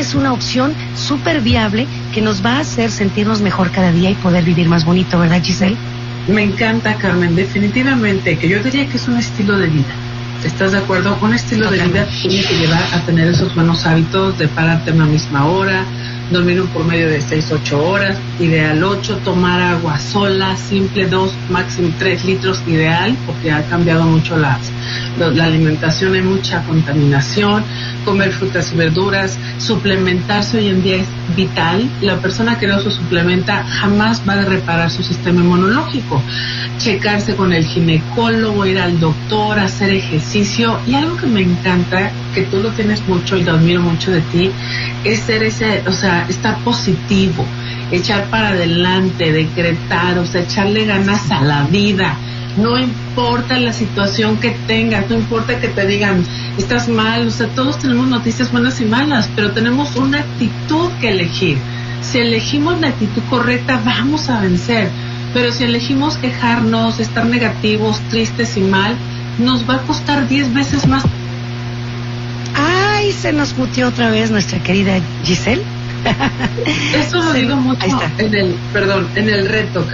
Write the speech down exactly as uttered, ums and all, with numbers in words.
es una opción súper viable que nos va a hacer sentirnos mejor cada día y poder vivir más bonito, ¿verdad, Giselle? Me encanta, Carmen, definitivamente, que yo diría que es un estilo de vida. ¿Estás de acuerdo? Un estilo de vida tiene que llevar a tener esos buenos hábitos de pararte a una misma hora, dormir un promedio de seis, ocho horas, ideal ocho, tomar agua sola, simple dos, máximo tres litros, ideal, porque ha cambiado mucho las, la alimentación, hay mucha contaminación, comer frutas y verduras, suplementarse hoy en día es vital. La persona que no se suplementa jamás va a reparar su sistema inmunológico. Checarse con el ginecólogo, ir al doctor, hacer ejercicio. Y algo que me encanta, que tú lo tienes mucho y lo admiro mucho de ti, es ser ese, o sea, estar positivo, echar para adelante, decretar, o sea, echarle ganas a la vida. No importa la situación que tengas, no importa que te digan, estás mal, o sea, todos tenemos noticias buenas y malas, pero tenemos una actitud que elegir. Si elegimos la actitud correcta, vamos a vencer. Pero si elegimos quejarnos, estar negativos, tristes y mal, nos va a costar diez veces más. Ay, se nos muteó otra vez nuestra querida Giselle. Eso lo Sí, digo mucho en el, perdón, en el reto,